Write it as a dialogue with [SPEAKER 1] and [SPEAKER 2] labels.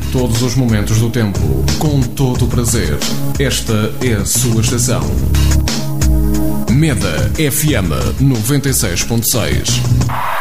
[SPEAKER 1] Todos os momentos do tempo, com todo o prazer. Esta é a sua estação. Meda FM 96.6.